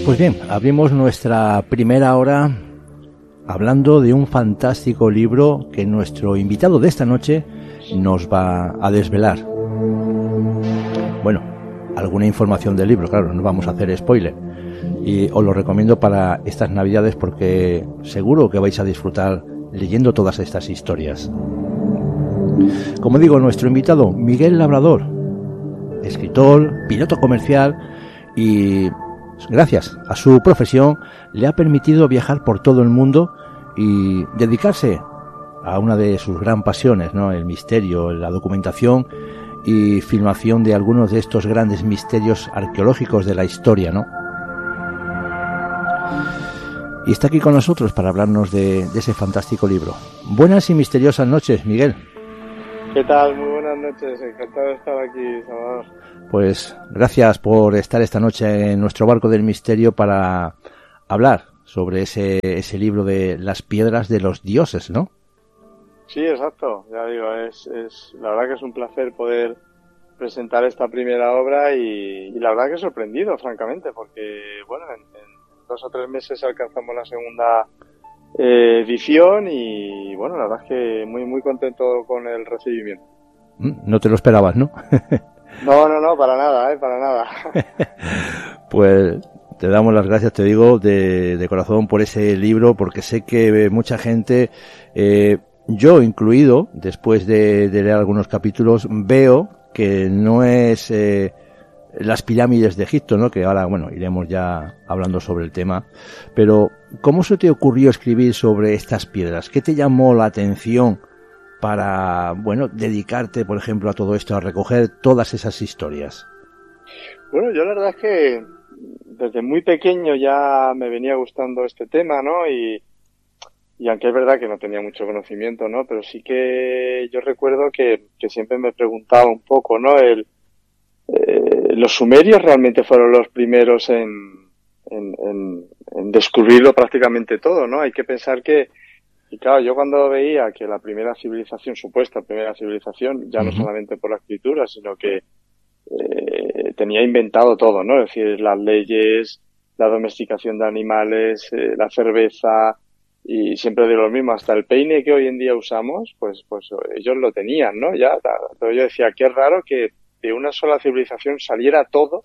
Pues bien, abrimos nuestra primera hora hablando de un fantástico libro que nuestro invitado de esta noche nos va a desvelar. Bueno, alguna información del libro, claro, no vamos a hacer spoiler. Y os lo recomiendo para estas Navidades porque seguro que vais a disfrutar leyendo todas estas historias. Como digo, nuestro invitado, Miguel Labrador, escritor, piloto comercial y gracias a su profesión le ha permitido viajar por todo el mundo y dedicarse a una de sus gran pasiones, ¿no? El misterio, la documentación y filmación de algunos de estos grandes misterios arqueológicos de la historia, ¿no? Y está aquí con nosotros para hablarnos de ese fantástico libro. Buenas y misteriosas noches, Miguel. ¿Qué tal? Muy buenas noches. Encantado de estar aquí, Salvador. Pues gracias por estar esta noche en nuestro barco del misterio para hablar sobre ese libro de las piedras de los dioses, ¿no? Sí, exacto. Ya digo, es la verdad que es un placer poder presentar esta primera obra y la verdad que he sorprendido, francamente, porque, bueno, en 2 o 3 meses alcanzamos la segunda edición y, bueno, la verdad es que muy, muy contento con el recibimiento. No te lo esperabas, ¿no? No, para nada. Pues te damos las gracias, te digo, de corazón por ese libro, porque sé que mucha gente, yo incluido, después de leer algunos capítulos, veo que no es las pirámides de Egipto, ¿no? Que ahora, bueno, iremos ya hablando sobre el tema. Pero, ¿cómo se te ocurrió escribir sobre estas piedras? ¿Qué te llamó la atención para, bueno, dedicarte, por ejemplo, a todo esto, a recoger todas esas historias? Bueno, yo la verdad es que desde muy pequeño ya me venía gustando este tema, ¿no? Y aunque es verdad que no tenía mucho conocimiento, ¿no? Pero sí que yo recuerdo que siempre me preguntaba un poco, ¿no? Los sumerios realmente fueron los primeros en descubrirlo prácticamente todo, ¿no? Hay que pensar que, y claro, yo cuando veía que la primera civilización, supuesta primera civilización, ya no solamente por la escritura, sino que tenía inventado todo, ¿no? Es decir, las leyes, la domesticación de animales, la cerveza, y siempre digo lo mismo, hasta el peine que hoy en día usamos, pues ellos lo tenían, ¿no? Ya, pero yo decía, qué raro que de una sola civilización saliera todo.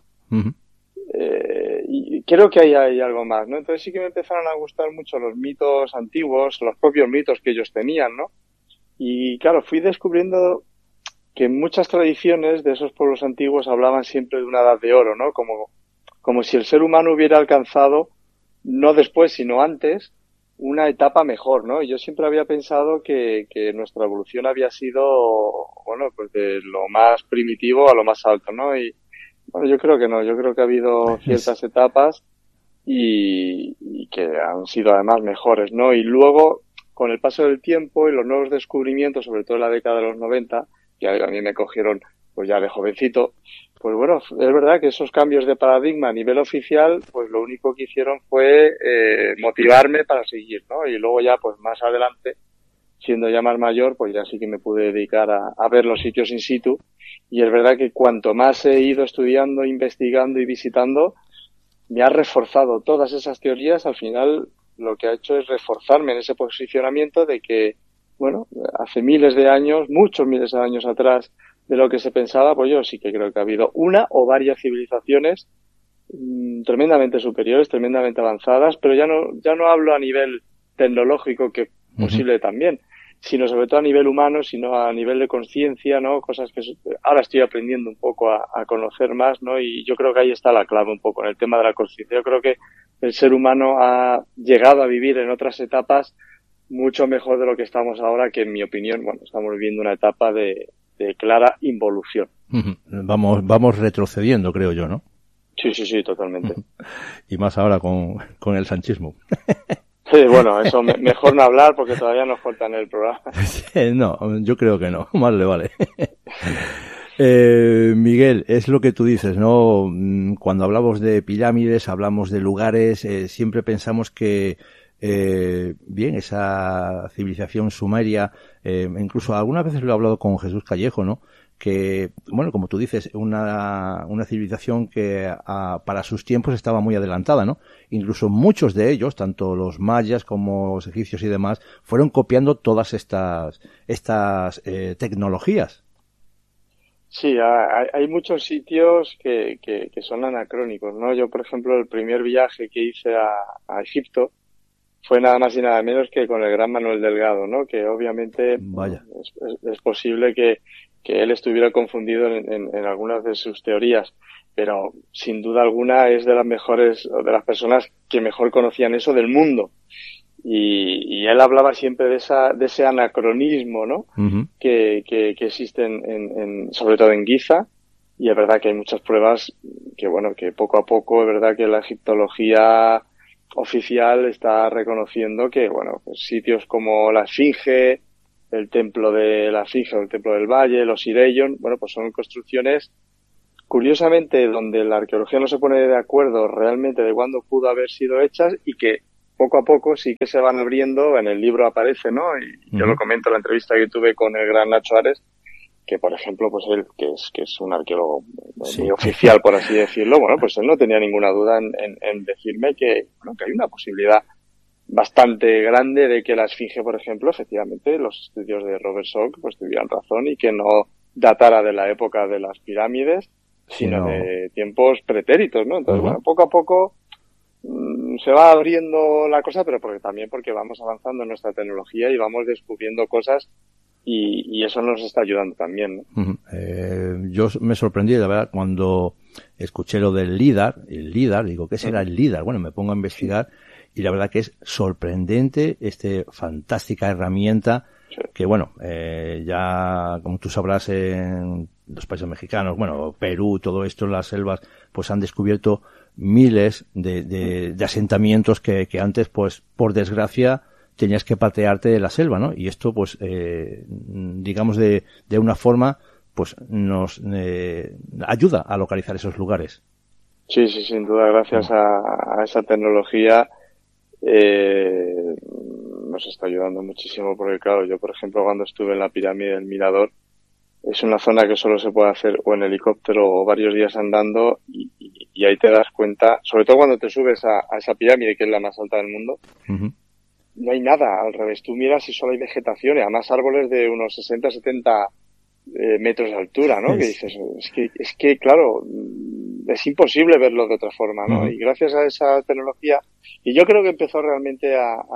Y creo que hay algo más, ¿no? Entonces sí que me empezaron a gustar mucho los mitos antiguos, los propios mitos que ellos tenían, ¿no? Y claro, fui descubriendo que muchas tradiciones de esos pueblos antiguos hablaban siempre de una edad de oro, ¿no? Como si el ser humano hubiera alcanzado, no después, sino antes, una etapa mejor, ¿no? Y yo siempre había pensado que nuestra evolución había sido, bueno, pues de lo más primitivo a lo más alto, ¿no? Y bueno, yo creo que no, yo creo que ha habido ciertas etapas y que han sido además mejores, ¿no? Y luego, con el paso del tiempo y los nuevos descubrimientos, sobre todo en la década de los 90, que a mí me cogieron pues ya de jovencito, pues bueno, es verdad que esos cambios de paradigma a nivel oficial, pues lo único que hicieron fue motivarme para seguir, ¿no? Y luego ya, pues más adelante, siendo ya más mayor, pues ya sí que me pude dedicar a ver los sitios in situ. Y es verdad que cuanto más he ido estudiando, investigando y visitando, me ha reforzado todas esas teorías. Al final, lo que ha hecho es reforzarme en ese posicionamiento de que, bueno, hace miles de años, muchos miles de años atrás de lo que se pensaba, pues yo sí que creo que ha habido una o varias civilizaciones tremendamente superiores, tremendamente avanzadas, pero ya no hablo a nivel tecnológico, que posible también, sino sobre todo a nivel humano, sino a nivel de conciencia, ¿no? Cosas que ahora estoy aprendiendo un poco a conocer más, ¿no? Y yo creo que ahí está la clave un poco en el tema de la conciencia. Yo creo que el ser humano ha llegado a vivir en otras etapas mucho mejor de lo que estamos ahora, que en mi opinión, bueno, estamos viviendo una etapa de clara involución. Vamos retrocediendo, creo yo, ¿no? Sí, totalmente. Y más ahora con el sanchismo. Sí, bueno, eso mejor no hablar porque todavía nos falta en el programa. No, yo creo que no, más le vale. Miguel, es lo que tú dices, ¿no? Cuando hablamos de pirámides, hablamos de lugares, siempre pensamos que bien, esa civilización sumeria, incluso algunas veces lo he hablado con Jesús Callejo, ¿no? que, bueno, como tú dices, una civilización que para sus tiempos estaba muy adelantada, ¿no? Incluso muchos de ellos, tanto los mayas como los egipcios y demás, fueron copiando todas estas tecnologías. Sí, hay muchos sitios que son anacrónicos, ¿no? Yo, por ejemplo, el primer viaje que hice a Egipto fue nada más y nada menos que con el gran Manuel Delgado, ¿no? Que obviamente Vaya. es posible que él estuviera confundido en algunas de sus teorías, pero sin duda alguna es de las mejores, o de las personas que mejor conocían eso del mundo. Y él hablaba siempre de ese anacronismo, ¿no? Uh-huh. Que existe sobre todo en Giza, y es verdad que hay muchas pruebas que, bueno, que poco a poco es verdad que la egiptología oficial está reconociendo que, bueno, pues sitios como la Esfinge, el templo de la Esfinge o el templo del Valle, los Ireion, bueno, pues son construcciones curiosamente donde la arqueología no se pone de acuerdo realmente de cuándo pudo haber sido hechas y que poco a poco sí que se van abriendo, en el libro aparece, ¿no? Y yo lo comento en la entrevista que tuve con el gran Nacho Ares, que por ejemplo, pues él, que es un arqueólogo muy oficial, por así decirlo, bueno, pues él no tenía ninguna duda en decirme que, bueno, que hay una posibilidad bastante grande de que la Esfinge, por ejemplo, efectivamente, los estudios de Robert Salk, pues tuvieran razón y que no datara de la época de las pirámides, sino de tiempos pretéritos, ¿no? Entonces, bueno, poco a poco se va abriendo la cosa, pero porque vamos avanzando en nuestra tecnología y vamos descubriendo cosas y eso nos está ayudando también, ¿no? Yo me sorprendí, la verdad, cuando escuché lo del LIDAR, digo, ¿qué será el LIDAR? Bueno, me pongo a investigar y la verdad que es sorprendente fantástica herramienta que, bueno, ya, como tú sabrás, en los países mexicanos, bueno, Perú, todo esto, las selvas, pues han descubierto miles de asentamientos que antes, pues, por desgracia, tenías que patearte de la selva, ¿no? Y esto, pues, digamos de una forma, pues, nos ayuda a localizar esos lugares. Sí, sin duda, gracias a esa tecnología nos está ayudando muchísimo porque, claro, yo, por ejemplo, cuando estuve en la pirámide del Mirador, es una zona que solo se puede hacer o en helicóptero o varios días andando y ahí te das cuenta, sobre todo cuando te subes a esa pirámide que es la más alta del mundo, no hay nada, al revés, tú miras y solo hay vegetación y además árboles de unos 60, 70 metros de altura, ¿no? Que dices, es que claro, es imposible verlo de otra forma, ¿no? Y gracias a esa tecnología, y yo creo que empezó realmente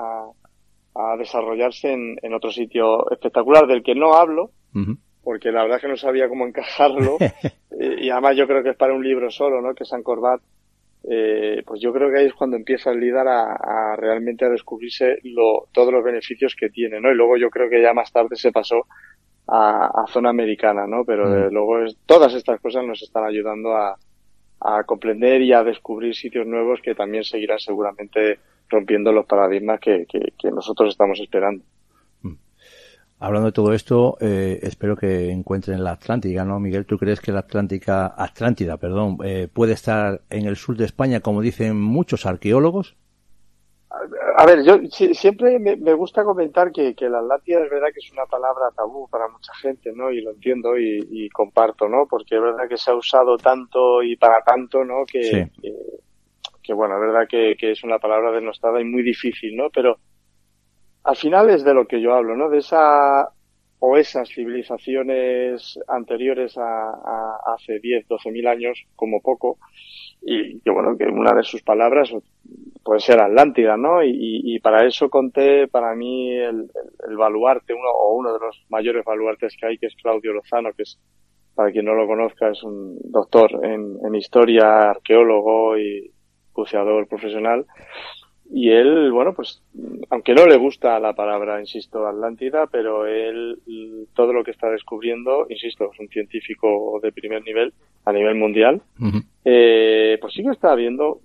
a desarrollarse en otro sitio espectacular del que no hablo, porque la verdad es que no sabía cómo encajarlo, y además yo creo que es para un libro solo, ¿no? Que es Angkor pues yo creo que ahí es cuando empieza el LIDAR a realmente a descubrirse todos los beneficios que tiene, ¿no? Y luego yo creo que ya más tarde se pasó a zona americana, ¿no? Pero desde luego todas estas cosas nos están ayudando a comprender y a descubrir sitios nuevos que también seguirán seguramente rompiendo los paradigmas que nosotros estamos esperando. Hablando de todo esto, espero que encuentren la Atlántida, ¿no, Miguel? ¿Tú crees que la Atlántida, puede estar en el sur de España, como dicen muchos arqueólogos? A ver, yo siempre me gusta comentar que la Atlántida es verdad que es una palabra tabú para mucha gente, ¿no? Y lo entiendo y comparto, ¿no? Porque es verdad que se ha usado tanto y para tanto, ¿no? Que bueno, es verdad que es una palabra denostada y muy difícil, ¿no? Pero al final es de lo que yo hablo, ¿no? De esas civilizaciones anteriores a hace 10, 12.000 años, como poco, y que bueno, que una de sus palabras puede ser Atlántida, ¿no? Y para eso conté, para mí, el baluarte, uno de los mayores baluartes que hay, que es Claudio Lozano, que es, para quien no lo conozca, es un doctor en historia, arqueólogo y buceador profesional. Y él, bueno, pues, aunque no le gusta la palabra, insisto, Atlántida, pero él, todo lo que está descubriendo, insisto, es un científico de primer nivel, a nivel mundial, pues sí que está habiendo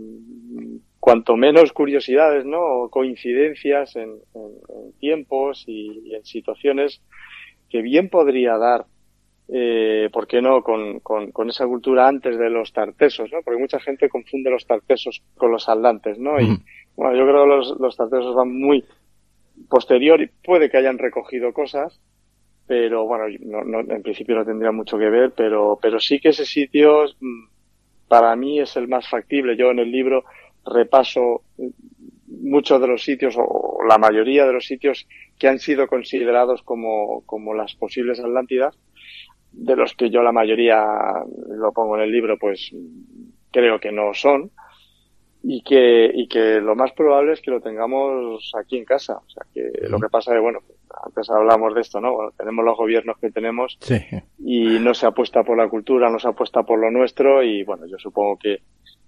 cuanto menos curiosidades, ¿no? O coincidencias en tiempos y en situaciones que bien podría dar, ¿por qué no? Con esa cultura antes de los tartesos, ¿no? Porque mucha gente confunde los tartesos con los atlantes, ¿no? Y bueno, yo creo que los tartesos van muy posterior y puede que hayan recogido cosas, pero bueno, en principio no tendría mucho que ver, pero sí que ese sitio para mí es el más factible. Yo en el libro repaso muchos de los sitios, o la mayoría de los sitios que han sido considerados como las posibles Atlántidas, de los que yo la mayoría lo pongo en el libro, pues creo que no son, y que lo más probable es que lo tengamos aquí en casa. O sea, que lo que pasa es, bueno, antes hablamos de esto, ¿no? Bueno, tenemos los gobiernos que tenemos, sí, y no se apuesta por la cultura, no se apuesta por lo nuestro, y bueno, yo supongo que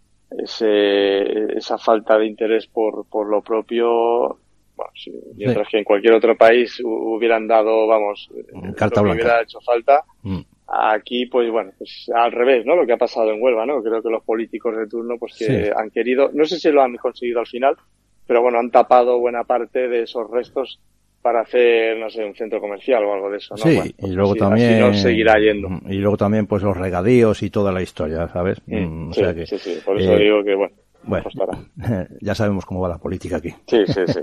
esa falta de interés por lo propio, bueno, mientras que en cualquier otro país hubieran dado, vamos, carta lo que blanca. hubiera hecho falta, aquí, pues bueno, pues al revés, ¿no? Lo que ha pasado en Huelva, ¿no? Creo que los políticos de turno, pues que han querido, no sé si lo han conseguido al final, pero bueno, han tapado buena parte de esos restos para hacer, no sé, un centro comercial o algo de eso, ¿no? Sí, bueno, pues y luego así, también así nos seguirá yendo. Y luego también pues los regadíos y toda la historia, ¿sabes? O sea que, sí, por eso digo que bueno, costará. Ya sabemos cómo va la política aquí. Sí.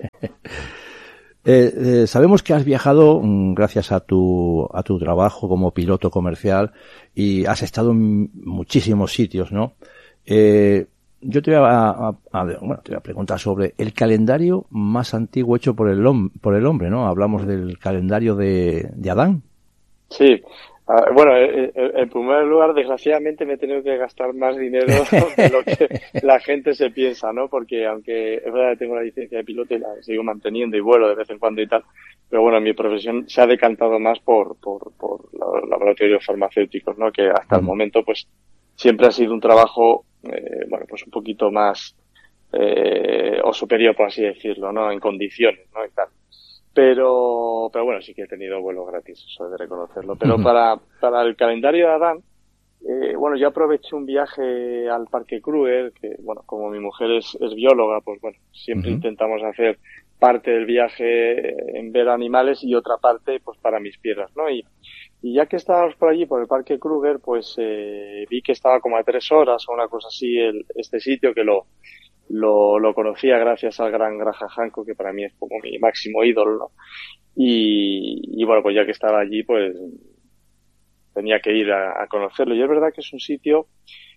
Sabemos que has viajado gracias a tu trabajo como piloto comercial y has estado en muchísimos sitios, ¿no? Yo te voy a preguntar sobre el calendario más antiguo hecho por el hombre, ¿no? Hablamos del calendario de Adán. Sí. Bueno, en primer lugar, desgraciadamente me he tenido que gastar más dinero de lo que la gente se piensa, ¿no? Porque aunque es verdad que tengo la licencia de piloto y la sigo manteniendo y vuelo de vez en cuando y tal, pero bueno, mi profesión se ha decantado más por los laboratorios farmacéuticos, ¿no? Que hasta el momento, pues, siempre ha sido un trabajo, bueno, pues un poquito más, o superior, por así decirlo, ¿no? En condiciones, ¿no? Y tal. Pero bueno, sí que he tenido vuelos gratis, eso he de reconocerlo. Pero para el calendario de Adán, bueno, yo aproveché un viaje al Parque Kruger, que bueno, como mi mujer es bióloga, pues bueno, siempre intentamos hacer parte del viaje en ver animales y otra parte pues para mis piedras, ¿no? Y ya que estábamos por allí, por el Parque Kruger, pues vi que estaba como a 3 horas o una cosa así este sitio, que lo conocía gracias al gran Graham Hancock, que para mí es como mi máximo ídolo, ¿no? Y bueno, pues ya que estaba allí, pues tenía que ir a conocerlo. Y es verdad que es un sitio,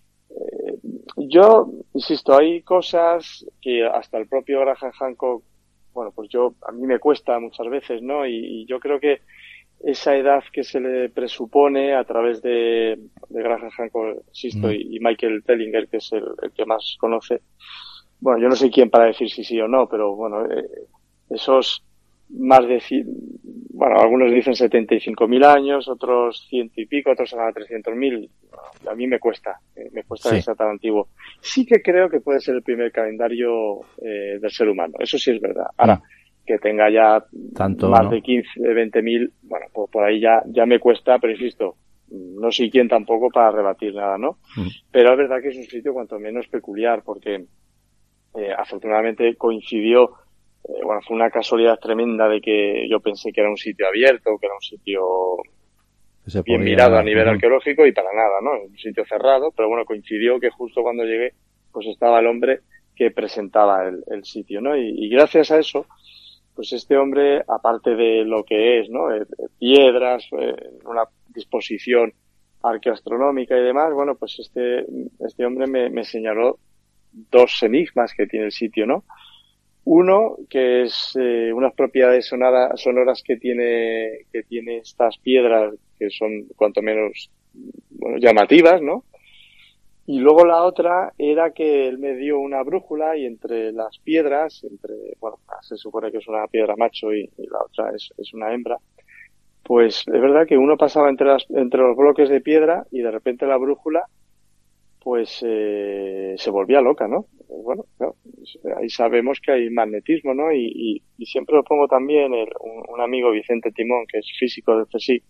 yo insisto, hay cosas que hasta el propio Graham Hancock, bueno, pues a mí me cuesta muchas veces, ¿no? Y yo creo que esa edad que se le presupone a través de Graham Hancock, insisto, y Michael Tellinger, que es el que más conoce. Bueno, yo no sé quién para decir si sí o no, pero bueno, esos más de, bueno, algunos dicen 75.000 años, otros 100 y pico, otros a 300.000. A mí me cuesta que sea tan antiguo. Sí que creo que puede ser el primer calendario del ser humano, eso sí es verdad. Ahora, que tenga ya más de 15, 20.000, bueno, pues por ahí ya me cuesta, pero insisto, no soy quien tampoco para rebatir nada, ¿no? Pero es verdad que es un sitio cuanto menos peculiar, porque afortunadamente coincidió, bueno, fue una casualidad tremenda de que yo pensé que era un sitio abierto, que era un sitio bien mirado a nivel arqueológico, y para nada, ¿no? Un sitio cerrado, pero bueno, coincidió que justo cuando llegué, pues estaba el hombre que presentaba el sitio, ¿no? Y gracias a eso, pues este hombre, aparte de lo que es, ¿no? Piedras, una disposición arqueoastronómica y demás, bueno, pues este hombre me señaló 2 enigmas que tiene el sitio, ¿no? Uno, que es unas propiedades sonoras que tiene estas piedras, que son cuanto menos, bueno, llamativas, ¿no? Y luego la otra era que él me dio una brújula, y entre las piedras, bueno, se supone que es una piedra macho y la otra es una hembra, pues es verdad que uno pasaba entre los bloques de piedra y de repente la brújula pues se volvía loca, ¿no? Bueno, claro, ahí sabemos que hay magnetismo, ¿no? Y siempre lo pongo también un amigo, Vicente Timón, que es físico del CSIC.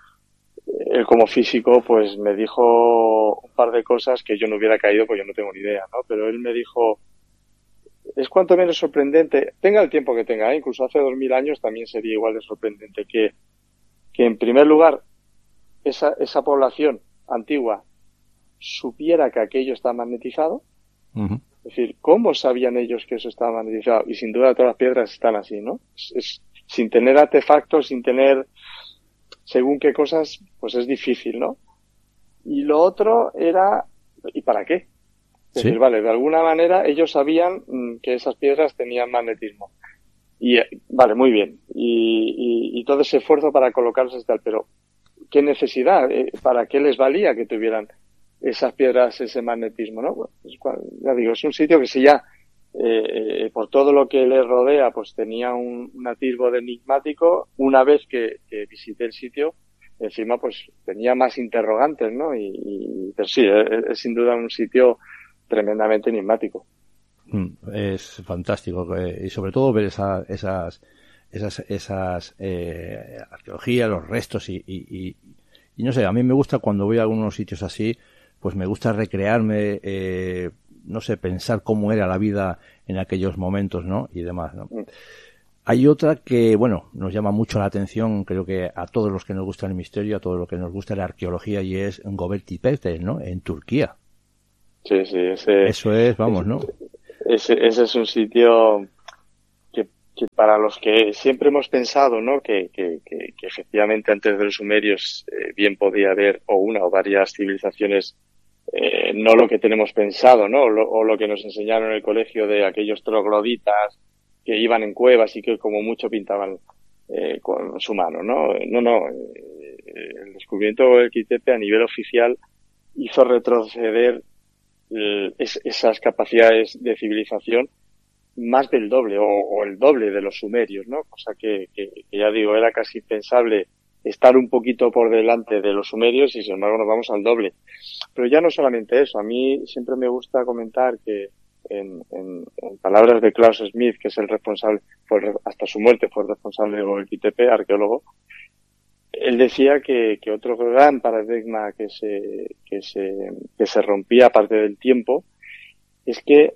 Él como físico pues me dijo un par de cosas que yo no hubiera caído, pues yo no tengo ni idea, ¿no? Pero él me dijo, es cuanto menos sorprendente, tenga el tiempo que tenga, incluso hace 2000 años también sería igual de sorprendente, que en primer lugar esa población antigua supiera que aquello está magnetizado. Es decir, ¿cómo sabían ellos que eso estaba magnetizado? Y sin duda todas las piedras están así, ¿no? Es sin tener artefactos, sin tener según qué cosas, pues es difícil, ¿no? Y lo otro era, ¿y para qué? Es decir, vale, de alguna manera ellos sabían que esas piedras tenían magnetismo. Y vale, muy bien. Y todo ese esfuerzo para colocarse tal, pero ¿qué necesidad? ¿Para qué les valía que tuvieran esas piedras ese magnetismo, no? Pues, ya digo, es un sitio que si ya por todo lo que le rodea pues tenía un atisbo de enigmático, una vez que visité el sitio, encima pues tenía más interrogantes, ¿no? Pero sí, es sin duda un sitio tremendamente enigmático. Es fantástico, y sobre todo ver esas arqueologías, los restos y no sé, a mí me gusta cuando voy a algunos sitios así, pues me gusta recrearme, no sé, pensar cómo era la vida en aquellos momentos, ¿no? Y demás, ¿no? Hay otra que, bueno, nos llama mucho la atención, creo que a todos los que nos gusta el misterio, a todos los que nos gusta la arqueología, y es Göbekli Tepe, ¿no? En Turquía. Sí, eso es, vamos, ¿no? Ese es un sitio que para los que siempre hemos pensado, ¿no? Que efectivamente antes de los sumerios bien podía haber o una o varias civilizaciones, no lo que tenemos pensado, ¿no? O lo que nos enseñaron en el colegio de aquellos trogloditas que iban en cuevas y que como mucho pintaban con su mano, ¿no? El descubrimiento de Göbekli Tepe a nivel oficial hizo retroceder esas capacidades de civilización más del doble o el doble de los sumerios, ¿no? Cosa que ya digo, era casi impensable estar un poquito por delante de los sumerios y sin embargo nos vamos al doble. Pero ya no solamente eso, a mí siempre me gusta comentar que en palabras de Klaus Smith, que es el responsable, hasta su muerte fue el responsable de Göbekli Tepe, arqueólogo, él decía que otro gran paradigma que se rompía aparte del tiempo es que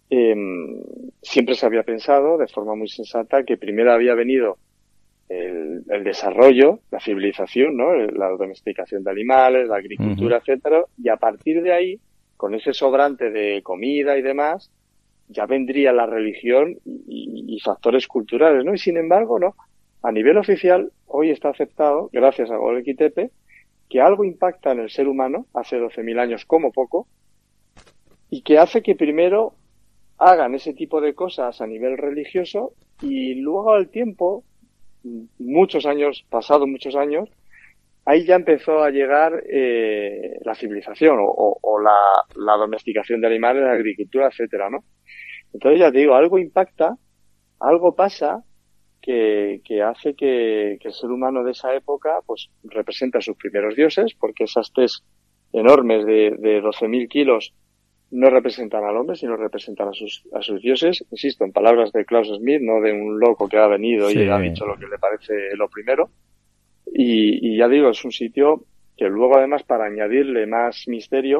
siempre se había pensado de forma muy sensata que primero había venido el desarrollo, la civilización, ¿no? La domesticación de animales, la agricultura, etcétera, y a partir de ahí, con ese sobrante de comida y demás, ya vendría la religión y factores culturales, ¿no? Y sin embargo, no. A nivel oficial, hoy está aceptado, gracias a Göbekli Tepe, que algo impacta en el ser humano hace 12.000 años como poco y que hace que primero hagan ese tipo de cosas a nivel religioso y luego al tiempo, pasados muchos años, ahí ya empezó a llegar la civilización o la domesticación de animales, la agricultura, etcétera, ¿no? Entonces ya te digo, algo impacta, algo pasa que hace que el ser humano de esa época pues representa a sus primeros dioses, porque esas tes enormes de 12.000 kilos no representan al hombre, sino representan a sus dioses, insisto, en palabras de Klaus Smith, no de un loco que ha venido y ha dicho lo que le parece lo primero. Y ya digo, es un sitio que luego además, para añadirle más misterio,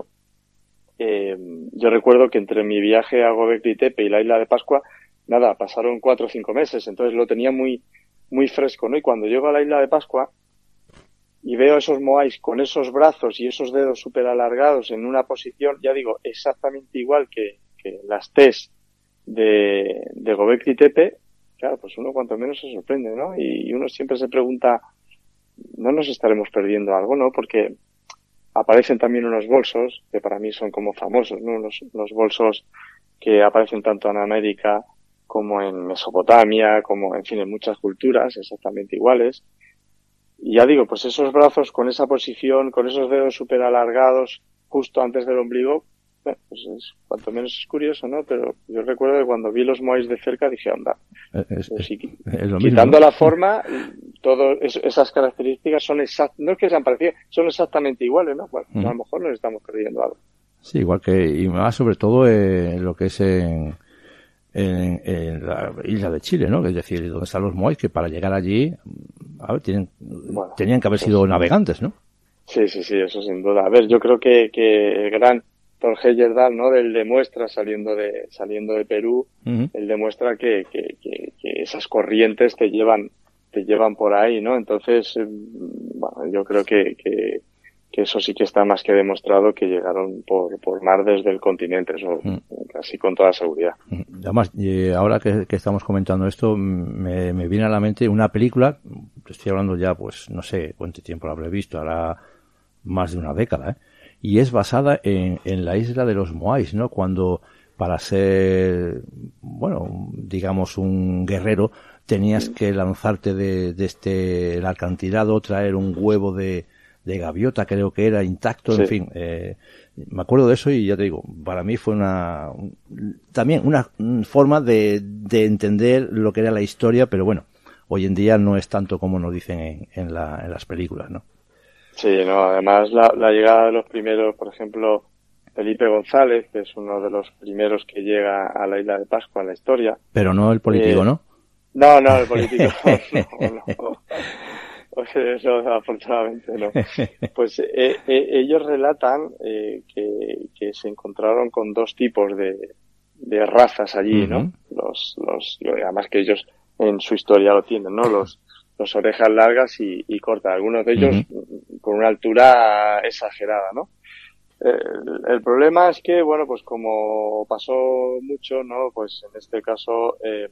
yo recuerdo que entre mi viaje a Göbekli Tepe y la isla de Pascua, pasaron 4 o 5 meses, entonces lo tenía muy, muy fresco, ¿no? Y cuando llego a la isla de Pascua y veo esos moais con esos brazos y esos dedos súper alargados en una posición, ya digo, exactamente igual que las tes de Göbekli Tepe, claro, pues uno cuanto menos se sorprende, ¿no? Y uno siempre se pregunta, ¿no nos estaremos perdiendo algo, no? Porque aparecen también unos bolsos que para mí son como famosos, ¿no? Los bolsos que aparecen tanto en América como en Mesopotamia, como, en fin, en muchas culturas exactamente iguales. Y ya digo, pues esos brazos con esa posición, con esos dedos súper alargados justo antes del ombligo, pues cuanto menos es curioso, ¿no? Pero yo recuerdo que cuando vi los moais de cerca dije, anda, es lo quitando mismo, ¿no? la forma, todas esas características son exactas, no es que sean parecidas, son exactamente iguales, ¿no? Bueno, a lo mejor nos estamos perdiendo algo. Sí, igual que, y más sobre todo lo que es en la isla de Chile, ¿no? Es decir, donde están los moais, que para llegar allí, a ver, tenían que haber sido navegantes, ¿no? Sí, eso sin duda. A ver, yo creo que el gran Thor Heyerdahl, ¿no? Del demuestra saliendo de Perú, él demuestra que esas corrientes te llevan por ahí, ¿no? Entonces, bueno, yo creo que eso sí que está más que demostrado, que llegaron por mar desde el continente, eso casi con toda seguridad. Además, ahora que estamos comentando esto, me viene a la mente una película, estoy hablando ya, pues no sé cuánto tiempo lo habré visto, hará más de una década, ¿eh? Y es basada en la isla de los Moais, ¿no? Cuando para ser, bueno, digamos un guerrero, tenías que lanzarte de el acantilado, traer un huevo de gaviota, creo que era intacto, en fin, me acuerdo de eso y ya te digo, para mí fue también una forma de entender lo que era la historia, pero bueno, hoy en día no es tanto como nos dicen en las películas, ¿no? Sí, no, además la llegada de los primeros, por ejemplo, Felipe González, que es uno de los primeros que llega a la isla de Pascua en la historia. Pero no el político, ¿no? No, el político no. Eso afortunadamente no. Pues ellos relatan que se encontraron con dos tipos de razas allí, ¿no? Además que ellos en su historia lo tienen, ¿no? Los orejas largas y cortas, algunos de ellos con una altura exagerada, ¿no? El problema es que, bueno, pues como pasó mucho, ¿no? Pues en este caso el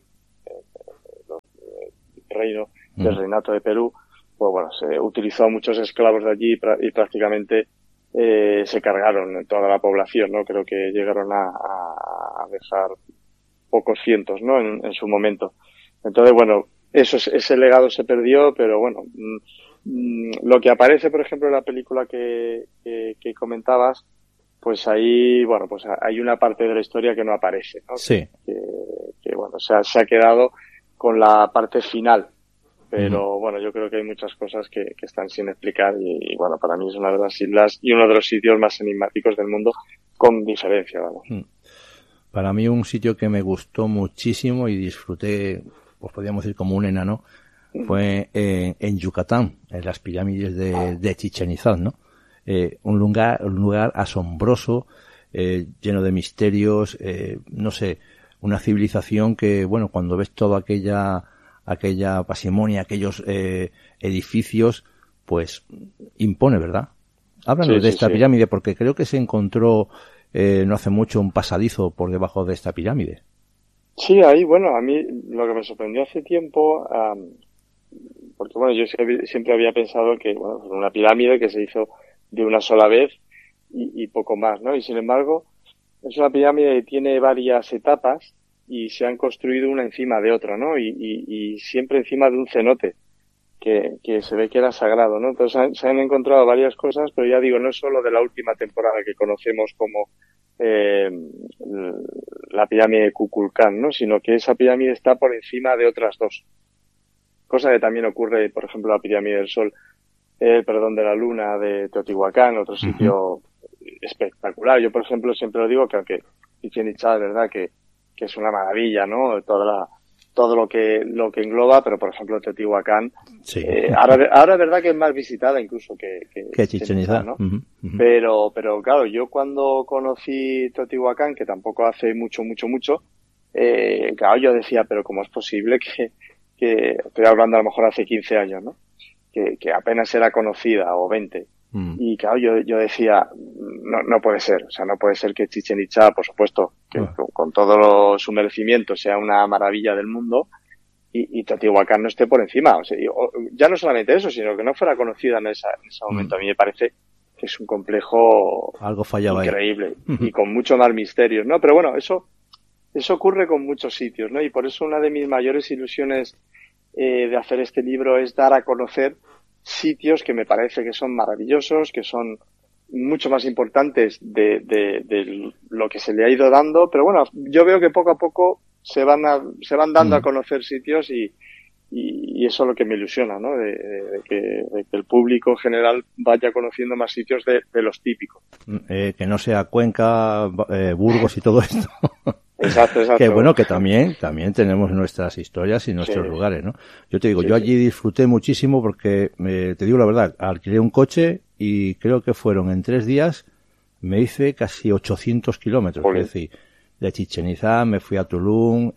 reino del Reinato de Perú, pues bueno, se utilizó a muchos esclavos de allí y prácticamente se cargaron toda la población, ¿no? Creo que llegaron a dejar pocos cientos, ¿no? En su momento. Entonces, bueno, ese legado se perdió, pero bueno, lo que aparece, por ejemplo, en la película que comentabas, pues ahí, bueno, pues hay una parte de la historia que no aparece, ¿no? Sí. Que bueno, se ha quedado con la parte final. Pero bueno, yo creo que hay muchas cosas que están sin explicar y bueno, para mí es una de las islas y uno de los sitios más enigmáticos del mundo, con diferencia, vamos. Para mí un sitio que me gustó muchísimo y disfruté, pues podríamos decir como un enano, fue en Yucatán, en las pirámides de Chichén Itzá, ¿no? Un lugar asombroso, lleno de misterios, no sé, una civilización que, bueno, cuando ves toda aquella pasimonia, aquellos edificios, pues impone, ¿verdad? Háblanos de esta pirámide, porque creo que se encontró no hace mucho un pasadizo por debajo de esta pirámide. Sí, ahí, bueno, a mí lo que me sorprendió hace tiempo, porque bueno, yo siempre había pensado que, bueno, una pirámide que se hizo de una sola vez y poco más, ¿no? Y sin embargo, es una pirámide que tiene varias etapas y se han construido una encima de otra, ¿no? Y siempre encima de un cenote que se ve que era sagrado, ¿no? Entonces se han encontrado varias cosas, pero ya digo, no es solo de la última temporada que conocemos como la pirámide de Kukulcán, ¿no? Sino que esa pirámide está por encima de otras dos. Cosa que también ocurre, por ejemplo, la pirámide del Sol, de la Luna de Teotihuacán, otro sitio espectacular. Yo, por ejemplo, siempre lo digo que aunque Chichén Itzá, es verdad que es una maravilla, ¿no? Todo lo que engloba, pero por ejemplo Teotihuacán, ahora es verdad que es más visitada incluso que Chichén Itzá, ¿no? Pero claro, yo cuando conocí Teotihuacán, que tampoco hace mucho, claro, yo decía, pero ¿cómo es posible que estoy hablando a lo mejor hace 15 años, ¿no? Que apenas era conocida, o 20. Y claro, yo decía, no puede ser, o sea, no puede ser que Chichén Itzá, por supuesto, que con todo su merecimiento sea una maravilla del mundo y Teotihuacán no esté por encima. O sea, ya no solamente eso, sino que no fuera conocida en ese momento. A mí me parece que es un complejo algo fallaba increíble y con mucho más misterios, ¿no? Pero bueno, eso ocurre con muchos sitios, ¿no? Y por eso una de mis mayores ilusiones de hacer este libro es dar a conocer sitios que me parece que son maravillosos, que son mucho más importantes de lo que se le ha ido dando, pero bueno, yo veo que poco a poco se van dando a conocer sitios y eso es lo que me ilusiona, ¿no? De que el público en general vaya conociendo más sitios de los típicos. Que no sea Cuenca, Burgos y todo esto. Exacto. Que bueno, que también tenemos nuestras historias y nuestros lugares, ¿no? Yo te digo, yo allí disfruté muchísimo porque, te digo la verdad, alquilé un coche y creo que fueron en 3 días, me hice casi 800 kilómetros. Es decir, de Chichén Itzá me fui a Tulum,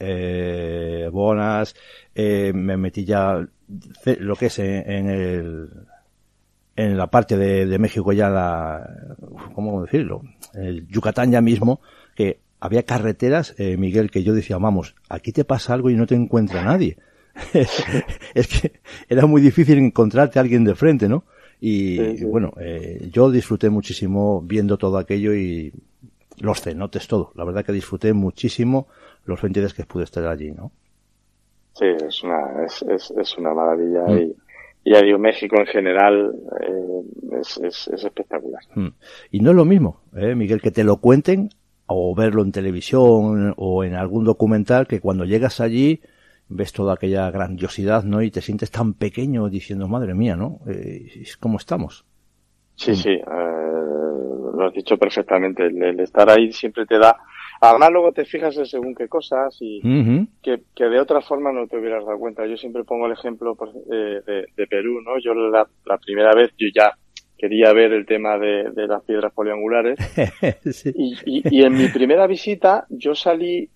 Bonas, me metí ya lo que es en la parte de México ya ¿cómo decirlo? El Yucatán ya mismo, que había carreteras, Miguel, que yo decía, vamos, aquí te pasa algo y no te encuentra nadie. Es que era muy difícil encontrarte a alguien de frente, ¿no? Y bueno, yo disfruté muchísimo viendo todo aquello y los cenotes, todo. La verdad que disfruté muchísimo los 20 días que pude estar allí, ¿no? Sí, es una maravilla y ya digo, México en general es espectacular. Y no es lo mismo, Miguel, que te lo cuenten o verlo en televisión o en algún documental, que cuando llegas allí ves toda aquella grandiosidad, ¿no? Y te sientes tan pequeño diciendo, madre mía, ¿no? ¿Cómo estamos? Sí, lo has dicho perfectamente. El estar ahí siempre te da... Además, luego te fijas en según qué cosas y que de otra forma no te hubieras dado cuenta. Yo siempre pongo el ejemplo de Perú, ¿no? Yo la primera vez, yo ya quería ver el tema de las piedras poliangulares. Sí. Y en mi primera visita yo salí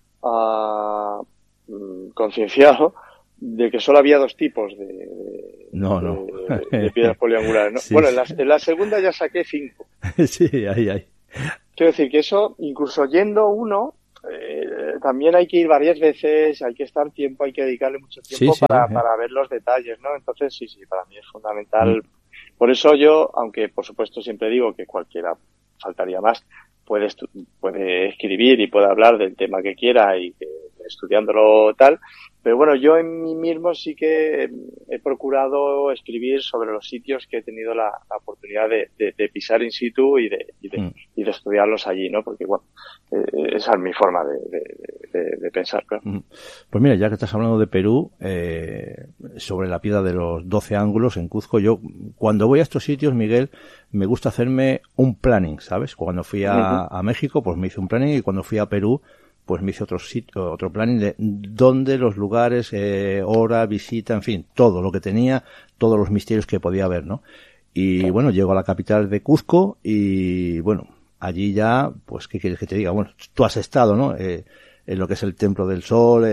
concienciado de que solo había dos tipos de piedras poliangulares, ¿no? Sí, bueno, en la segunda ya saqué 5. Sí, ahí. Quiero decir que eso, incluso yendo uno, también hay que ir varias veces, hay que estar tiempo, hay que dedicarle mucho tiempo para ver los detalles, ¿no? Entonces, sí, para mí es fundamental. Por eso yo, aunque por supuesto siempre digo que cualquiera, faltaría más, puede escribir y puede hablar del tema que quiera y que estudiándolo tal, pero bueno, yo en mí mismo sí que he procurado escribir sobre los sitios que he tenido la oportunidad de pisar in situ y de estudiarlos allí, ¿no? Porque bueno, esa es mi forma de pensar, claro. Pues mira, ya que estás hablando de Perú, sobre la piedra de los 12 ángulos en Cuzco, yo cuando voy a estos sitios, Miguel, me gusta hacerme un planning, ¿sabes? Cuando fui a México, pues me hice un planning, y cuando fui a Perú, pues me hice otro planning de dónde, los lugares, hora, visita, en fin, todo lo que tenía, todos los misterios que podía haber, ¿no? Y bueno, llego a la capital de Cuzco y bueno, allí ya, pues, ¿qué quieres que te diga? Bueno, tú has estado, ¿no? En lo que es el Templo del Sol,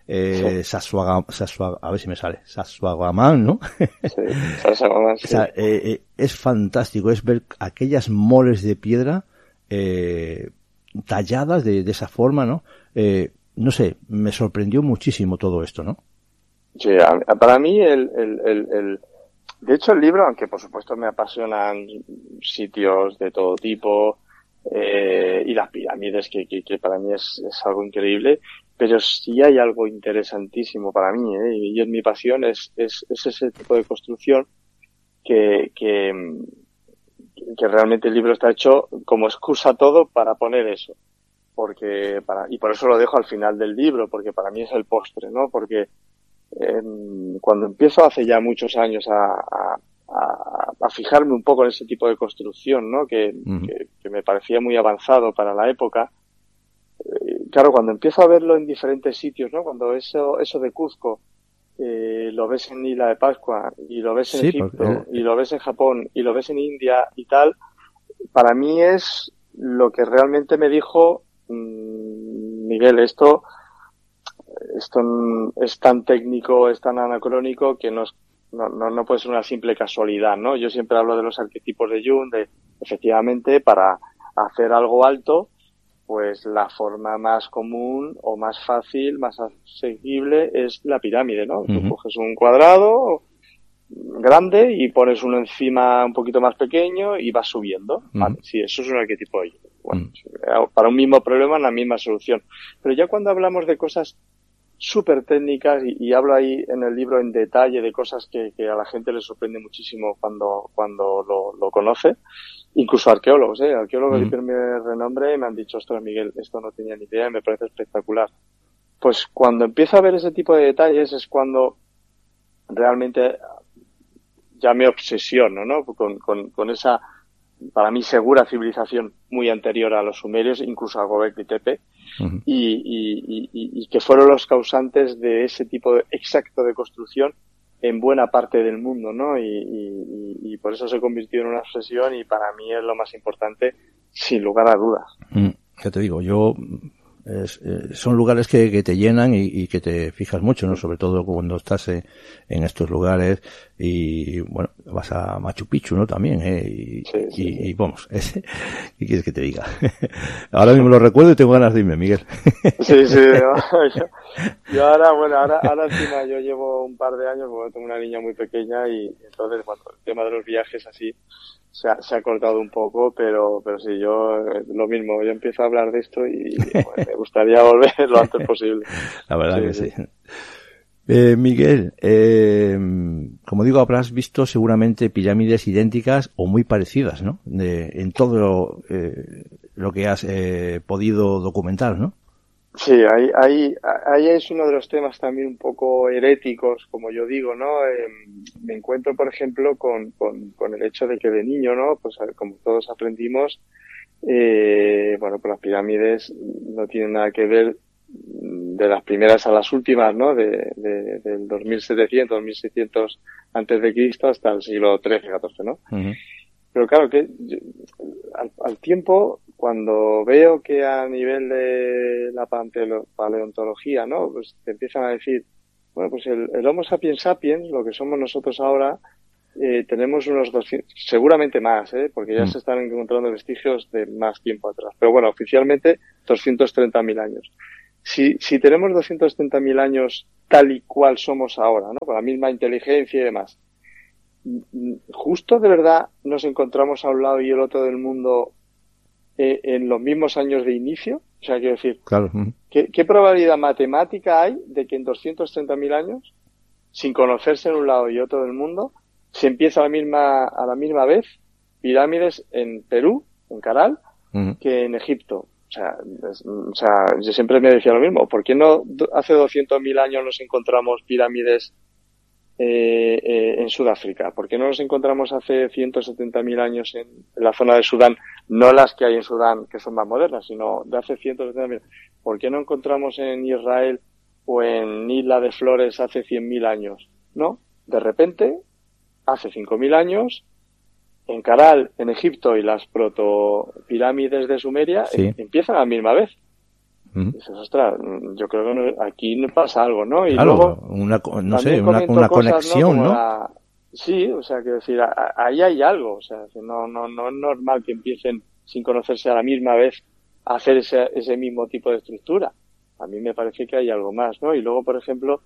a ver si me sale, Sacsayhuamán, ¿no? Sí, Sacsayhuamán, sí. O sea, es fantástico, es ver aquellas moles de piedra, talladas de esa forma, ¿no? No sé, me sorprendió muchísimo todo esto, ¿no? Sí, para mí de hecho el libro, aunque por supuesto me apasionan sitios de todo tipo, y las pirámides que para mí es algo increíble, pero sí hay algo interesantísimo para mí, y es mi pasión, es ese tipo de construcción que realmente el libro está hecho como excusa todo para poner eso, y por eso lo dejo al final del libro, porque para mí es el postre, ¿no? Porque cuando empiezo hace ya muchos años a fijarme un poco en ese tipo de construcción, ¿no? Que me parecía muy avanzado para la época. Claro, cuando empiezo a verlo en diferentes sitios, ¿no? Cuando eso de Cuzco lo ves en Isla de Pascua y lo ves en Egipto y lo ves en Japón y lo ves en India y tal, para mí es lo que realmente me dijo Miguel, esto es tan técnico, es tan anacrónico que no puede ser una simple casualidad, ¿no? Yo siempre hablo de los arquetipos de Jung, efectivamente, para hacer algo alto, pues la forma más común o más fácil, más asequible es la pirámide, ¿no? Tú coges un cuadrado grande y pones uno encima un poquito más pequeño y vas subiendo. Vale, sí, eso es un arquetipo de Jung. Bueno, para un mismo problema, la misma solución. Pero ya cuando hablamos de cosas súper técnicas, y hablo ahí en el libro en detalle de cosas que a la gente le sorprende muchísimo cuando lo conoce, incluso arqueólogos, arqueólogos de primer renombre me han dicho, ostras, Miguel, esto no tenía ni idea y me parece espectacular. Pues cuando empiezo a ver ese tipo de detalles es cuando realmente ya me obsesiono, ¿no? Con esa, para mí, segura civilización muy anterior a los sumerios, incluso a Göbekli Tepe, y que fueron los causantes de ese tipo exacto de construcción en buena parte del mundo, ¿no? Y por eso se convirtió en una obsesión y para mí es lo más importante, sin lugar a dudas. Ya te digo, yo son lugares que te llenan y que te fijas mucho, ¿no? Sobre todo cuando estás en estos lugares y, bueno, vas a Machu Picchu, ¿no? También, y vamos, ¿qué quieres que te diga? Ahora mismo lo recuerdo y tengo ganas de irme, Miguel. Sí, yo ahora encima yo llevo un par de años, porque tengo una niña muy pequeña y entonces, bueno, el tema de los viajes así se ha cortado un poco, pero sí, yo lo mismo, yo empiezo a hablar de esto y bueno, me gustaría volver lo antes posible. La verdad que sí. Miguel, como digo, habrás visto seguramente pirámides idénticas o muy parecidas, ¿no? En todo lo que has podido documentar, ¿no? Sí, ahí es uno de los temas también un poco heréticos, como yo digo, ¿no? Me encuentro, por ejemplo, con el hecho de que de niño, ¿no? Pues como todos aprendimos, bueno, pues las pirámides no tienen nada que ver de las primeras a las últimas, ¿no? Del 2700, 1600 antes de Cristo hasta el siglo XIII, XIV, ¿no? Uh-huh. Pero claro que al tiempo, cuando veo que a nivel de la paleontología, ¿no? Pues te empiezan a decir, bueno, pues el Homo sapiens sapiens, lo que somos nosotros ahora, tenemos unos 200, seguramente más, porque ya se están encontrando vestigios de más tiempo atrás. Pero bueno, oficialmente 230.000 años. Si tenemos 230.000 años tal y cual somos ahora, ¿no? Con la misma inteligencia y demás, justo de verdad nos encontramos a un lado y el otro del mundo en los mismos años de inicio. O sea, quiero decir, claro. ¿Qué probabilidad matemática hay de que en 230.000 años, sin conocerse en un lado y otro del mundo, se empieza a la misma vez pirámides en Perú, en Caral, que en Egipto? O sea, yo siempre me decía lo mismo. ¿Por qué no hace 200.000 años nos encontramos pirámides en Sudáfrica? ¿Por qué no nos encontramos hace 170.000 años en la zona de Sudán? No las que hay en Sudán, que son más modernas, sino de hace 170.000. ¿Por qué no encontramos en Israel o en Isla de Flores hace 100.000 años? No, de repente, hace 5.000 años, en Caral, en Egipto, y las protopirámides de Sumeria empiezan a la misma vez. Dices, ostras, yo creo que aquí no pasa algo, ¿no? Y claro, luego, una cosas, conexión, ¿no? Sí, o sea, quiero decir, ahí hay algo, o sea, no es normal que empiecen sin conocerse a la misma vez a hacer ese mismo tipo de estructura. A mí me parece que hay algo más, ¿no? Y luego, por ejemplo,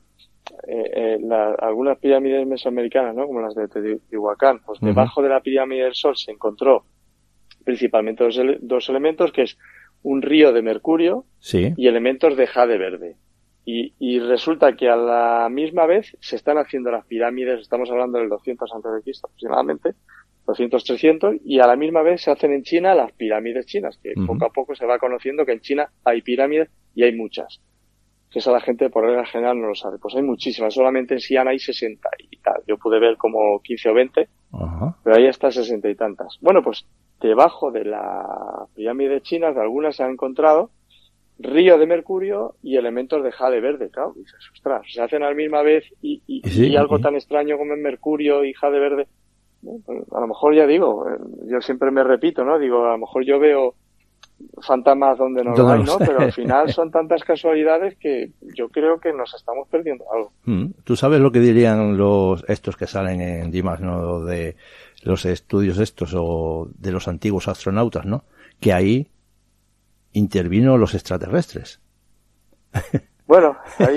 algunas pirámides mesoamericanas, ¿no? Como las de Teotihuacán, pues debajo de la pirámide del Sol se encontró principalmente dos elementos, que es un río de mercurio y elementos de jade verde. Y resulta que a la misma vez se están haciendo las pirámides, estamos hablando del 200 antes de Cristo aproximadamente, 200, 300, y a la misma vez se hacen en China las pirámides chinas, que poco a poco se va conociendo que en China hay pirámides y hay muchas. Que eso la gente por regla general no lo sabe. Pues hay muchísimas, solamente en Xi'an hay 60 y tal. Yo pude ver como 15 o 20, pero ahí está 60 y tantas. Bueno, pues debajo de la pirámide china, de algunas se han encontrado río de mercurio y elementos de jade verde. Claro, dices, ostras, se hacen a la misma vez y algo tan extraño como el mercurio y jade verde. Bueno, pues a lo mejor, ya digo, yo siempre me repito, ¿no? Digo, a lo mejor yo veo fantasmas donde no lo hay, ¿no? Pero al final son tantas casualidades que yo creo que nos estamos perdiendo algo. ¿Tú sabes lo que dirían estos que salen en Dimas, ¿no? De los estudios estos o de los antiguos astronautas, ¿no? Que ahí intervino los extraterrestres. Bueno,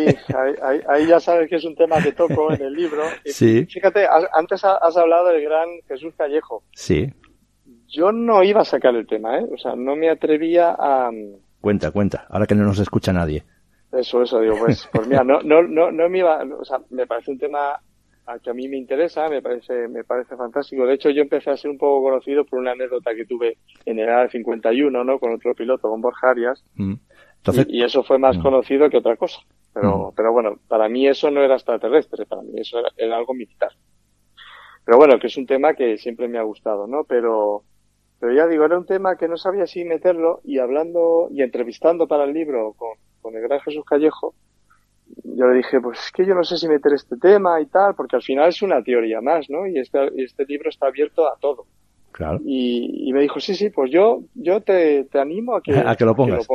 ahí ya sabes que es un tema que toco en el libro. Sí. Fíjate, antes has hablado del gran Jesús Callejo. Sí. Yo no iba a sacar el tema, O sea, no me atrevía a... Cuenta, ahora que no nos escucha nadie. Eso, digo, pues mira, no me iba, o sea, me parece un tema que a mí me interesa, me parece fantástico. De hecho, yo empecé a ser un poco conocido por una anécdota que tuve en el ARA 51, ¿no? Con otro piloto, con Borja Arias. Entonces, y eso fue más conocido que otra cosa. Pero bueno, para mí eso no era extraterrestre, para mí eso era algo militar. Pero bueno, que es un tema que siempre me ha gustado, ¿no? Pero ya digo, era un tema que no sabía si meterlo, y hablando y entrevistando para el libro con el gran Jesús Callejo, yo le dije, pues es que yo no sé si meter este tema y tal, porque al final es una teoría más, ¿no? Y este libro está abierto a todo. Claro. Y me dijo, sí, pues yo te animo A que lo pongas.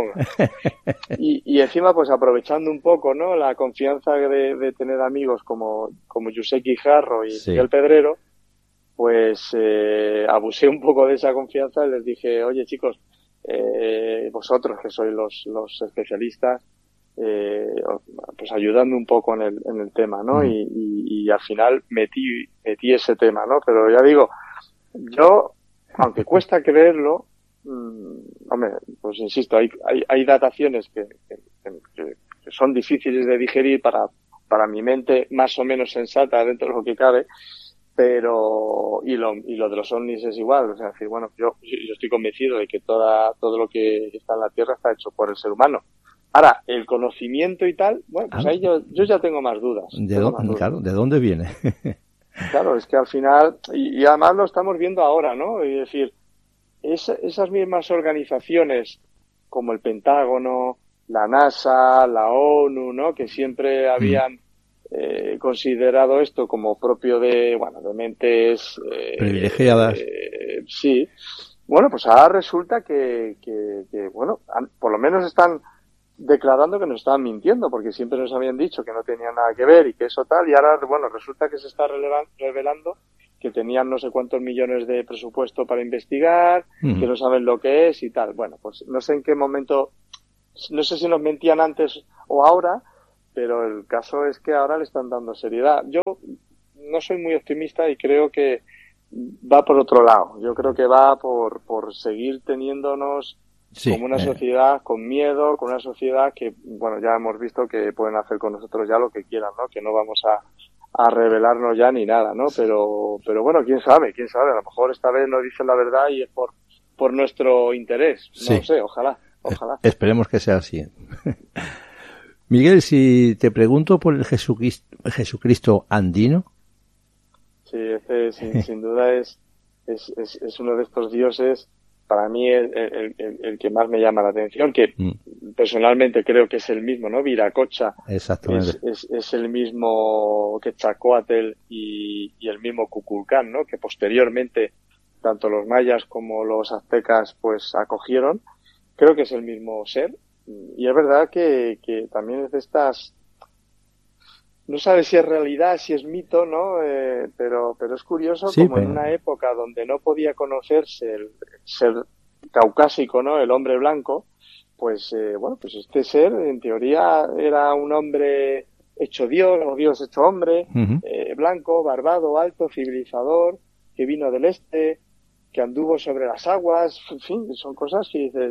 Y encima, pues aprovechando un poco, ¿no? La confianza de tener amigos como José Guijarro y Sí. Miguel Pedrero, pues abusé un poco de esa confianza y les dije, oye chicos, vosotros que sois los especialistas, pues ayudadme un poco en el tema, ¿no? Y al final metí ese tema, ¿no? Pero ya digo, yo, aunque cuesta creerlo, hombre, pues insisto, hay dataciones que son difíciles de digerir para mi mente más o menos sensata dentro de lo que cabe, pero y lo de los ovnis es igual, o sea, decir, bueno, yo estoy convencido de que todo lo que está en la Tierra está hecho por el ser humano. Ahora, el conocimiento y tal, bueno, pues ahí yo ya tengo más dudas. Claro, ¿de dónde viene? Claro, es que al final, y además lo estamos viendo ahora, ¿no? Es decir, esas mismas organizaciones como el Pentágono, la NASA, la ONU, ¿no? Que siempre habían considerado esto como propio de mentes privilegiadas. Sí. Bueno, pues ahora resulta que bueno, por lo menos están declarando que nos estaban mintiendo, porque siempre nos habían dicho que no tenía nada que ver y que eso tal, y ahora, bueno, resulta que se está revelando que tenían no sé cuántos millones de presupuesto para investigar, que no saben lo que es y tal. Bueno, pues no sé en qué momento, no sé si nos mentían antes o ahora, pero el caso es que ahora le están dando seriedad. Yo no soy muy optimista y creo que va por otro lado. Yo creo que va por seguir teniéndonos como una sociedad con miedo, con una sociedad que, bueno, ya hemos visto que pueden hacer con nosotros ya lo que quieran, ¿no? Que no vamos a revelarnos ya ni nada, ¿no? Pero bueno, quién sabe, a lo mejor esta vez nos dicen la verdad y es por nuestro interés. No lo sé, ojalá. Esperemos que sea así. Miguel, si te pregunto por el Jesucristo andino. Sí, sin duda es uno de estos dioses, para mí el que más me llama la atención, que personalmente creo que es el mismo, ¿no? Viracocha. Exactamente. Es el mismo Quetzalcóatl y el mismo Kukulcán, ¿no? Que posteriormente tanto los mayas como los aztecas pues acogieron. Creo que es el mismo ser. Y es verdad que también es de estas, no sabes si es realidad, si es mito, ¿no? Pero es curioso como en una época donde no podía conocerse el ser caucásico, ¿no? El hombre blanco, pues pues este ser en teoría era un hombre hecho Dios o Dios hecho hombre, blanco, barbado, alto, civilizador, que vino del este, que anduvo sobre las aguas, en fin, son cosas que dices,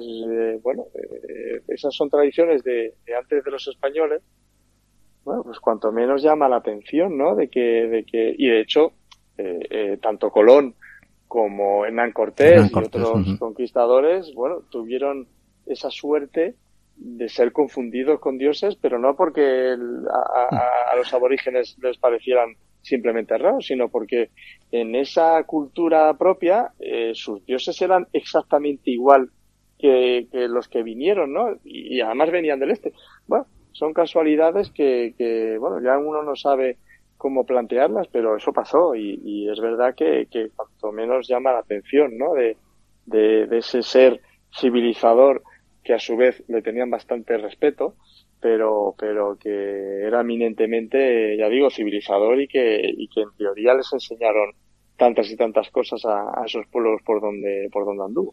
esas son tradiciones de antes de los españoles. Bueno, pues cuanto menos llama la atención, ¿no? De que y de hecho, tanto Colón como Hernán Cortés y otros conquistadores, bueno, tuvieron esa suerte de ser confundidos con dioses, pero no porque a los aborígenes les parecieran simplemente raros, sino porque en esa cultura propia sus dioses eran exactamente igual que los que vinieron, ¿no? Y además venían del este. Bueno, son casualidades que bueno, ya uno no sabe cómo plantearlas, pero eso pasó y es verdad que cuanto menos llama la atención, ¿no? De ese ser civilizador que a su vez le tenían bastante respeto, pero que era eminentemente, ya digo, civilizador y que en teoría les enseñaron tantas y tantas cosas a esos pueblos por donde anduvo.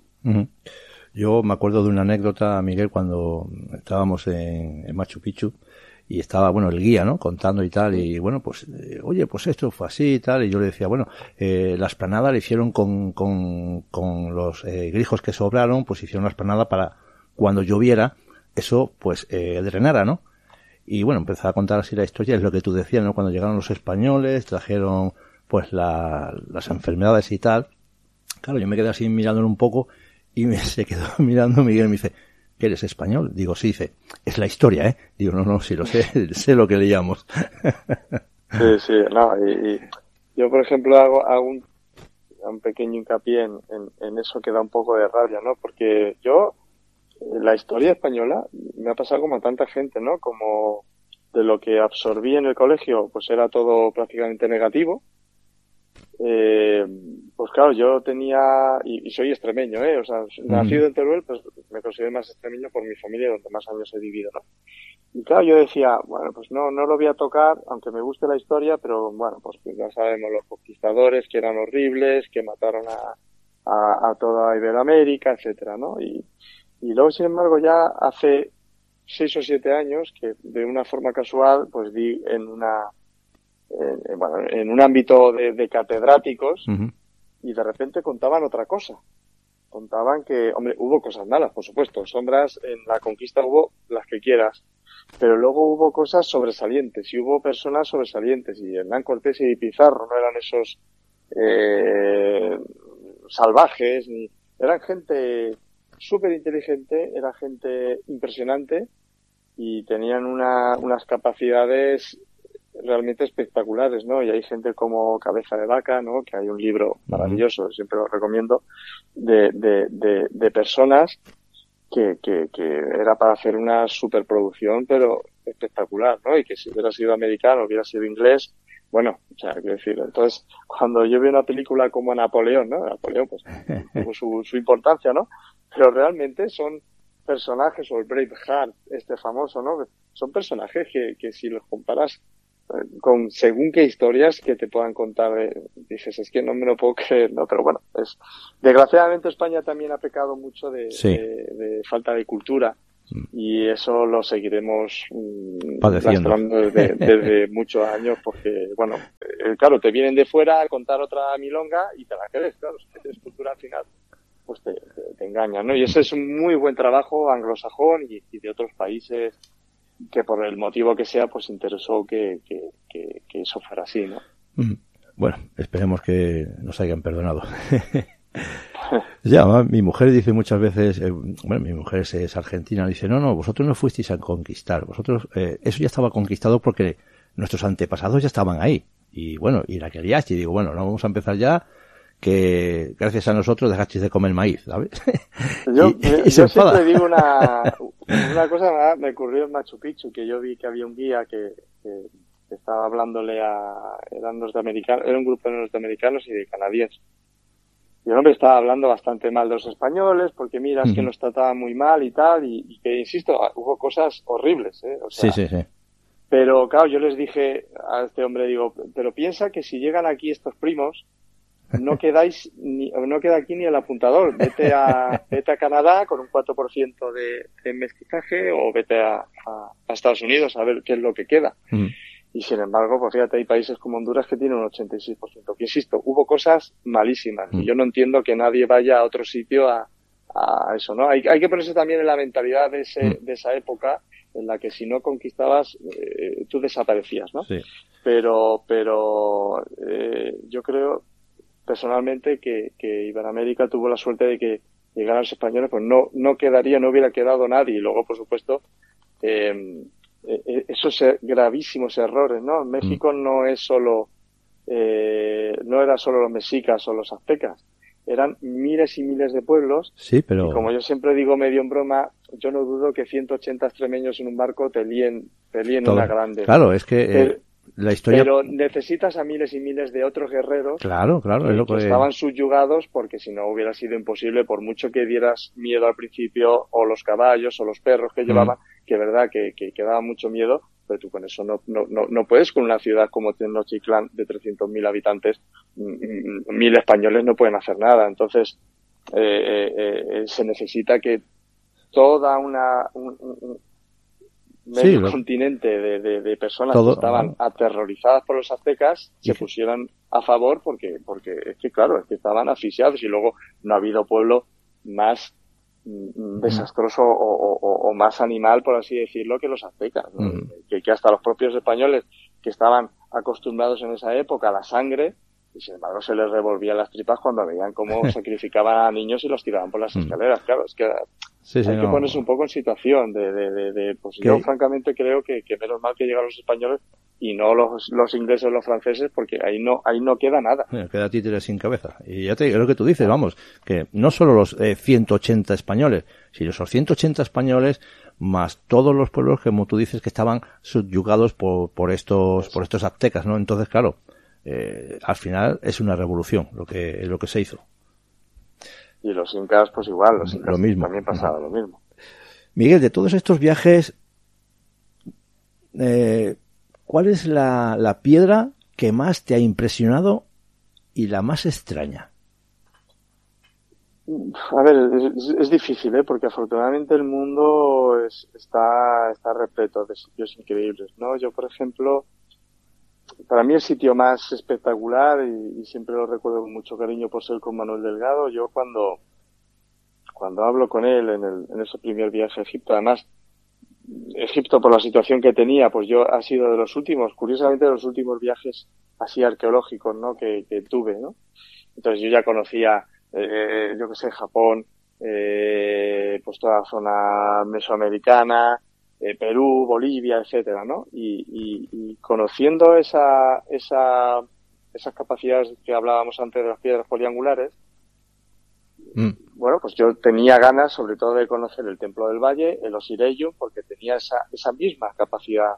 Yo me acuerdo de una anécdota, Miguel, cuando estábamos en Machu Picchu y estaba, bueno, el guía, ¿no? Contando y tal, y bueno, pues, oye, pues esto fue así y tal, y yo le decía, bueno, la esplanada la hicieron con los grijos que sobraron, pues hicieron la esplanada para cuando lloviera, eso, pues, drenara, ¿no? Y bueno, empezaba a contar así la historia, es lo que tú decías, ¿no? Cuando llegaron los españoles, trajeron, pues, las enfermedades y tal. Claro, yo me quedé así mirándolo un poco y se quedó mirando Miguel y me dice, ¿que eres español? Digo, sí, dice, es la historia, ¿eh? Digo, no, sí lo sé, sé lo que leíamos. Sí, no, y yo, por ejemplo, hago un pequeño hincapié en eso que da un poco de rabia, ¿no? Porque la historia española me ha pasado como a tanta gente, ¿no? Como de lo que absorbí en el colegio, pues era todo prácticamente negativo. pues claro, yo tenía, y soy extremeño, o sea, nacido en Teruel, pues me considero más extremeño por mi familia, donde más años he vivido, ¿no? Y claro, yo decía, bueno, pues no lo voy a tocar, aunque me guste la historia, pero bueno, pues ya sabemos los conquistadores que eran horribles, que mataron a toda Iberoamérica, etcétera, ¿no? Y luego, sin embargo, ya hace 6 o 7 años que de una forma casual, pues di en un ámbito de catedráticos, y de repente contaban otra cosa. Contaban que, hombre, hubo cosas malas, por supuesto, sombras en la conquista hubo las que quieras, pero luego hubo cosas sobresalientes y hubo personas sobresalientes, y Hernán Cortés y Pizarro no eran esos salvajes, ni eran gente súper inteligente, era gente impresionante y tenían unas capacidades realmente espectaculares, ¿no? Y hay gente como Cabeza de Vaca, ¿no? Que hay un libro maravilloso, siempre lo recomiendo, de personas que era para hacer una superproducción, pero espectacular, ¿no? Y que si hubiera sido americano, hubiera sido inglés, bueno, o sea, quiero decir, entonces, cuando yo veo una película como Napoleón, ¿no? Napoleón, pues, tuvo su importancia, ¿no? Pero realmente son personajes, o el Braveheart, famoso, ¿no? Son personajes que si los comparas con según qué historias que te puedan contar, dices, es que no me lo puedo creer, ¿no? Pero bueno, desgraciadamente España también ha pecado mucho de falta de cultura, y eso lo seguiremos lastrando desde muchos años, porque, bueno, claro, te vienen de fuera a contar otra milonga y te la crees, claro, si tienes cultura al final, pues te engañan, ¿no? Y ese es un muy buen trabajo anglosajón y de otros países que por el motivo que sea, pues interesó que eso fuera así, ¿no? Bueno, esperemos que nos hayan perdonado. Ya, mi mujer dice muchas veces, mi mujer es argentina, dice, no, vosotros no fuisteis a conquistar, vosotros, eso ya estaba conquistado porque nuestros antepasados ya estaban ahí. Y bueno, y la queríais, y digo, bueno, no vamos a empezar ya, que gracias a nosotros dejasteis de comer maíz, ¿sabes? Yo siempre digo una cosa, me ocurrió en Machu Picchu, que yo vi que había un guía que estaba hablándole eran norteamericanos, era un grupo de norteamericanos y de canadienses. Y el hombre estaba hablando bastante mal de los españoles, porque mira, es que nos trataban muy mal y tal, y que, insisto, hubo cosas horribles, O sea, sí. Pero claro, yo les dije a este hombre, digo, pero piensa que si llegan aquí estos primos, no queda aquí ni el apuntador. Vete a Canadá con un 4% de mestizaje, o vete a Estados Unidos a ver qué es lo que queda. Y sin embargo, pues fíjate, hay países como Honduras que tienen un 86%. Que insisto, hubo cosas malísimas. Y yo no entiendo que nadie vaya a otro sitio a eso, ¿no? Hay que ponerse también en la mentalidad de esa época, en la que si no conquistabas, tú desaparecías, ¿no? Sí. Pero yo creo personalmente que Iberoamérica tuvo la suerte de que llegaran los españoles, pues no hubiera quedado nadie. Y luego, por supuesto, esos gravísimos errores, ¿no? México no es solo, no era solo los mexicas o los aztecas, eran miles y miles de pueblos. Sí, pero... Y como yo siempre digo medio en broma, yo no dudo que 180 extremeños en un barco te líen una grande. Claro, es que... la historia... Pero necesitas a miles y miles de otros guerreros, claro, es lo que estaban subyugados, porque si no hubiera sido imposible, por mucho que dieras miedo al principio, o los caballos o los perros que llevaban, que verdad que daba mucho miedo, pero tú con eso no puedes, con una ciudad como Tenochtitlán de 300.000 habitantes, 1.000 españoles no pueden hacer nada. Entonces se necesita que toda medio continente de personas que estaban aterrorizadas por los aztecas se pusieran a favor, porque es que claro, es que estaban asfixiados, y luego no ha habido pueblo más desastroso o más animal, por así decirlo, que los aztecas, ¿no? Que hasta los propios españoles, que estaban acostumbrados en esa época a la sangre, y sin embargo se les revolvían las tripas cuando veían cómo sacrificaban a niños y los tiraban por las escaleras. Claro, es que hay que ponerse un poco en situación pues yo francamente creo que menos mal que llegaron los españoles y no los ingleses o los franceses, porque ahí no queda nada. Queda títere sin cabeza. Y ya te digo lo que tú dices, vamos, que no solo los 180 españoles, sino esos 180 españoles más todos los pueblos, como tú dices, que estaban subyugados por estos aztecas, ¿no? Entonces, claro, al final es una revolución lo que se hizo. Y los incas, pues igual, los incas lo mismo. También pasaba lo mismo. Miguel, de todos estos viajes, ¿cuál es la piedra que más te ha impresionado y la más extraña? A ver, es difícil, porque afortunadamente el mundo está repleto de sitios increíbles, ¿no? Yo, por ejemplo, para mí el sitio más espectacular, y siempre lo recuerdo con mucho cariño por ser con Manuel Delgado, yo cuando hablo con él en ese primer viaje a Egipto, además, Egipto por la situación que tenía, pues yo ha sido de los últimos, curiosamente de los últimos viajes así arqueológicos, ¿no? que tuve, ¿no? Entonces yo ya conocía, yo que sé, Japón, pues toda la zona mesoamericana, Perú, Bolivia, etcétera, ¿no? Y conociendo esas capacidades que hablábamos antes de las piedras poliangulares, bueno, pues yo tenía ganas sobre todo de conocer el Templo del Valle, el Osireion, porque tenía esa misma capacidad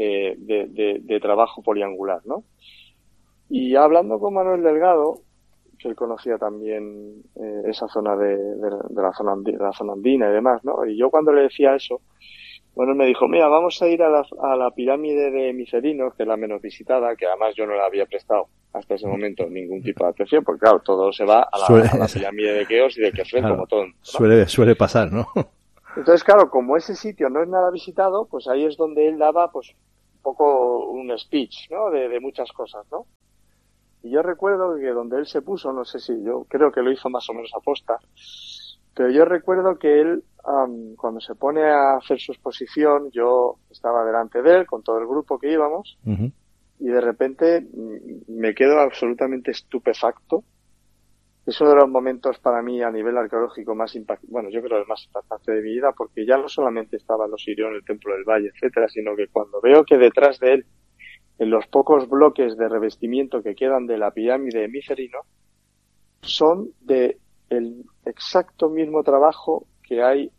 de trabajo poliangular, ¿no? Y hablando con Manuel Delgado, que él conocía también esa zona de la zona andina y demás, ¿no? Y yo cuando le decía eso, bueno, él me dijo, mira, vamos a ir a la pirámide de Micerinos, que es la menos visitada, que además yo no le había prestado hasta ese momento ningún tipo de atención, porque claro, todo se va a la pirámide de Keops y de Kefren, claro, como todo, ¿no? Suele pasar, ¿no? Entonces, claro, como ese sitio no es nada visitado, pues ahí es donde él daba, pues, un poco un speech, ¿no? De muchas cosas, ¿no? Y yo recuerdo que donde él se puso, no sé si yo creo que lo hizo más o menos a posta, pero yo recuerdo que él, cuando se pone a hacer su exposición, yo estaba delante de él con todo el grupo que íbamos, y de repente me quedo absolutamente estupefacto. Es uno de los momentos para mí a nivel arqueológico más impactante, bueno, yo creo el más impactante de mi vida, porque ya no solamente estaba el Osireion, el Templo del Valle, etcétera, sino que cuando veo que detrás de él, en los pocos bloques de revestimiento que quedan de la pirámide de Micerino, son de el exacto mismo trabajo que hay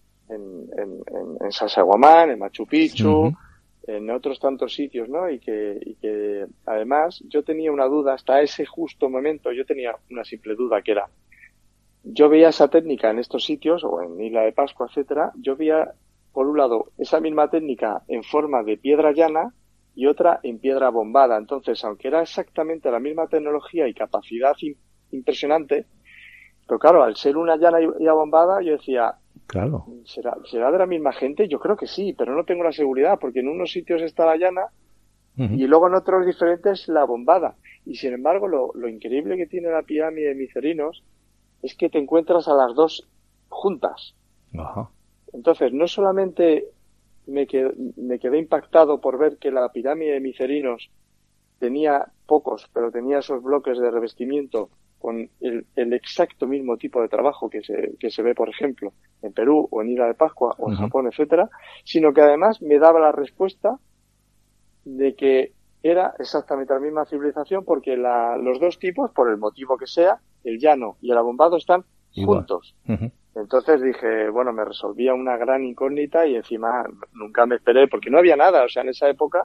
en Sacsayhuamán, en Machu Picchu, en otros tantos sitios, ¿no? Y que además yo tenía una duda hasta ese justo momento, yo tenía una simple duda que era, yo veía esa técnica en estos sitios, o en Isla de Pascua, etcétera, yo veía, por un lado, esa misma técnica en forma de piedra llana y otra en piedra bombada. Entonces, aunque era exactamente la misma tecnología y capacidad impresionante, pero claro, al ser una llana y bombada, yo decía, claro, ¿será de la misma gente? Yo creo que sí, pero no tengo la seguridad, porque en unos sitios está la llana y luego en otros diferentes la bombada. Y sin embargo, lo increíble que tiene la pirámide de Micerinos es que te encuentras a las dos juntas. Ajá. Entonces, no solamente me quedé impactado por ver que la pirámide de Micerinos tenía pocos, pero tenía esos bloques de revestimiento con el exacto mismo tipo de trabajo que se ve, por ejemplo, en Perú o en Isla de Pascua o en Japón, etcétera, sino que además me daba la respuesta de que era exactamente la misma civilización, porque los dos tipos, por el motivo que sea, el llano y el abombado, están juntos. Entonces dije, bueno, me resolvía una gran incógnita y encima nunca me esperé, porque no había nada, o sea, en esa época,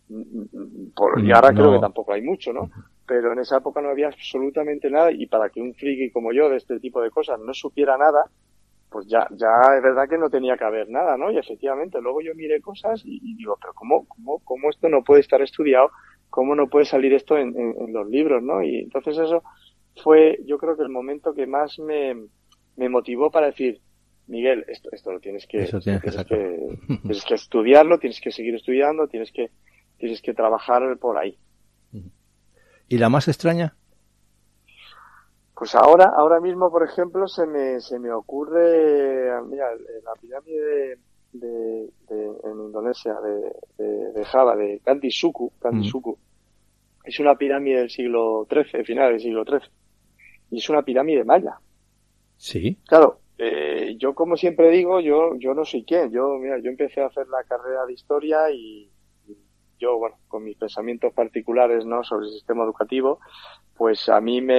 y ahora creo que tampoco hay mucho, ¿no? Pero en esa época no había absolutamente nada, y para que un friki como yo de este tipo de cosas no supiera nada, pues ya es verdad que no tenía que haber nada, ¿no? Y efectivamente, luego yo miré cosas y digo, pero ¿cómo esto no puede estar estudiado? ¿Cómo no puede salir esto en los libros, no? Y entonces eso fue, yo creo que el momento que más me motivó para decir, Miguel, esto lo tienes que estudiarlo, tienes que seguir estudiando, tienes que trabajar por ahí. ¿Y la más extraña? Pues ahora mismo, por ejemplo, se me ocurre, mira, la pirámide en Indonesia, de Java, de Candi Suku, es una pirámide del siglo XIII, final del siglo XIII, y es una pirámide maya. Sí. Claro, yo como siempre digo, yo no soy quién, yo empecé a hacer la carrera de historia y yo, bueno, con mis pensamientos particulares, ¿no?, sobre el sistema educativo, pues a mí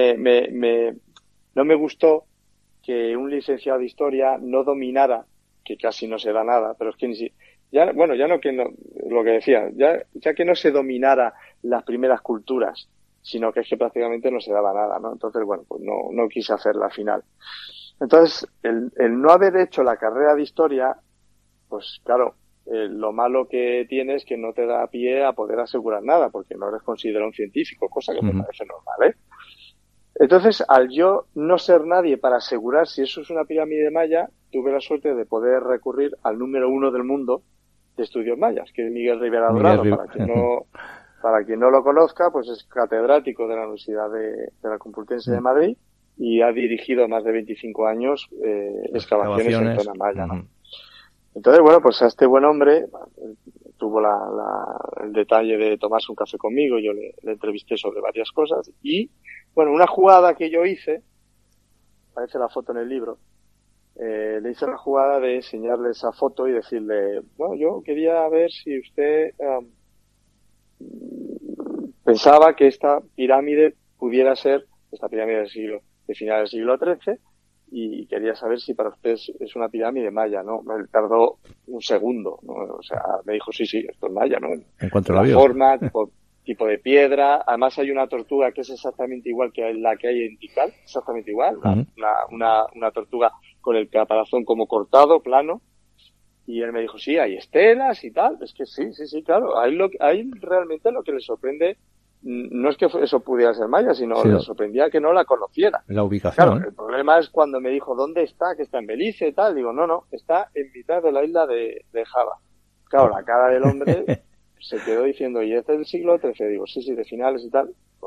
no me gustó que un licenciado de historia no dominara, que casi no se da nada, pero es que lo que decía, ya que no se dominara las primeras culturas, sino que es que prácticamente no se daba nada, ¿no? Entonces, bueno, pues no quise hacerla al final. Entonces, el no haber hecho la carrera de historia, pues claro, lo malo que tiene es que no te da pie a poder asegurar nada, porque no eres considerado un científico, cosa que me parece normal, ¿eh? Entonces, al yo no ser nadie para asegurar si eso es una pirámide maya, tuve la suerte de poder recurrir al número 1 del mundo de estudios mayas, que es Miguel Rivera Dorado. Para quien no lo conozca, pues es catedrático de la Universidad de la Complutense de Madrid y ha dirigido más de 25 años excavaciones en zona maya, ¿no? Entonces, bueno, pues a este buen hombre tuvo el detalle de tomarse un café conmigo, yo le entrevisté sobre varias cosas y, bueno, una jugada que yo hice, aparece la foto en el libro, le hice la jugada de enseñarle esa foto y decirle, bueno, yo quería ver si usted pensaba que esta pirámide pudiera ser, esta pirámide de finales del siglo XIII, y quería saber si para usted es una pirámide maya, ¿no? Me tardó un segundo, ¿no? O sea, me dijo, sí, esto es maya, ¿no? En cuanto la vio. Forma, tipo de piedra, además hay una tortuga que es exactamente igual que la que hay en Tikal, exactamente igual, una tortuga con el caparazón como cortado, plano, y él me dijo, sí, hay estelas y tal, es que sí, claro, ahí realmente lo que le sorprende no es que eso pudiera ser maya, sino le sorprendía que no la conociera. La ubicación. Claro, el problema es cuando me dijo, ¿dónde está? Que está en Belice y tal. Digo, no, está en mitad de la isla de Java. Claro, la cara del hombre se quedó diciendo, ¿y es del siglo XIII? Digo, sí, de finales y tal.